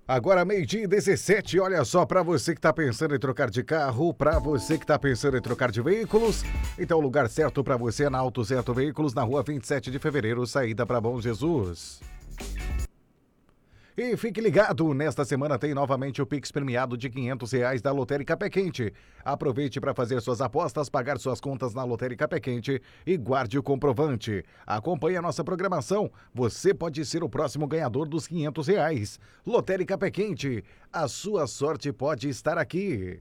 Agora 12h17, olha só, para você que está pensando em trocar de carro, para você que está pensando em trocar de veículos, então o lugar certo para você é na Auto Certo Veículos, na rua 27 de fevereiro, saída para Bom Jesus. E fique ligado, nesta semana tem novamente o Pix premiado de R$500 da Lotérica Pé Quente. Aproveite para fazer suas apostas, pagar suas contas na Lotérica Pé Quente e guarde o comprovante. Acompanhe a nossa programação, você pode ser o próximo ganhador dos R$500. Lotérica Pé Quente, a sua sorte pode estar aqui.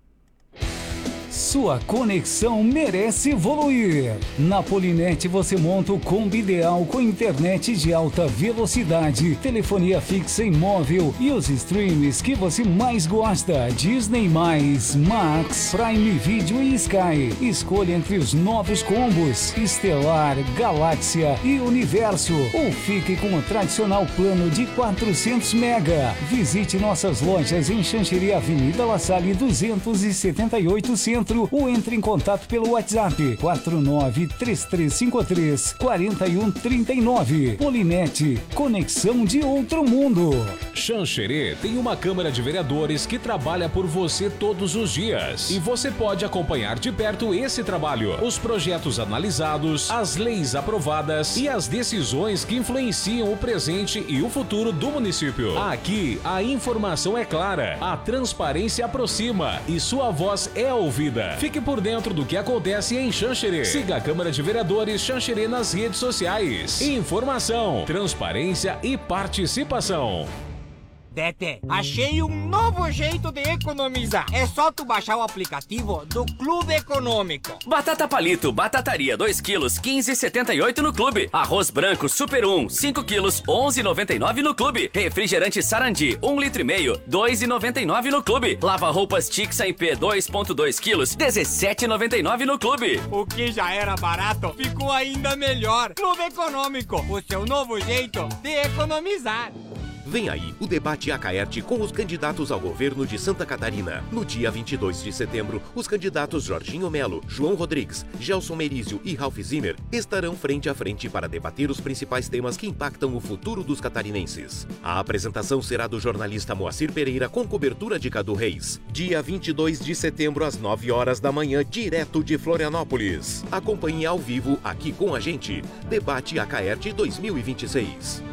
Sua conexão merece evoluir. Na Polinet você monta o combo ideal com internet de alta velocidade, telefonia fixa e móvel e os streams que você mais gosta: Disney+, Max, Prime Video e Sky. Escolha entre os novos combos Estelar, Galáxia e Universo, ou fique com o tradicional plano de 400 mega. Visite nossas lojas em Xanxerê, Avenida La Salle 278 Centro, ou entre em contato pelo WhatsApp 4933534139. Polinet, conexão de outro mundo. Xanxerê tem uma Câmara de Vereadores que trabalha por você todos os dias. E você pode acompanhar de perto esse trabalho, os projetos analisados, as leis aprovadas e as decisões que influenciam o presente e o futuro do município. Aqui, a informação é clara, a transparência aproxima e sua voz é ouvida. Fique por dentro do que acontece em Xanxerê. Siga a Câmara de Vereadores Xanxerê nas redes sociais. Informação, transparência e participação. Tete, achei um novo jeito de economizar. É só tu baixar o aplicativo do Clube Econômico. Batata palito, batataria 2 quilos, 15,78 no Clube. Arroz branco Super 1, 5 quilos, 11,99 no Clube. Refrigerante Sarandi, 1,5 litro, 2,99 no Clube. Lava roupas Tix IP 2,2 quilos, 17,99 no Clube. O que já era barato, ficou ainda melhor. Clube Econômico, o seu novo jeito de economizar. Vem aí o debate Acaerte com os candidatos ao governo de Santa Catarina. No dia 22 de setembro, os candidatos Jorginho Melo, João Rodrigues, Gelson Merizio e Ralph Zimmer estarão frente a frente para debater os principais temas que impactam o futuro dos catarinenses. A apresentação será do jornalista Moacir Pereira com cobertura de Cadu Reis. Dia 22 de setembro às 9 horas da manhã, direto de Florianópolis. Acompanhe ao vivo aqui com a gente. Debate Acaerte 2026.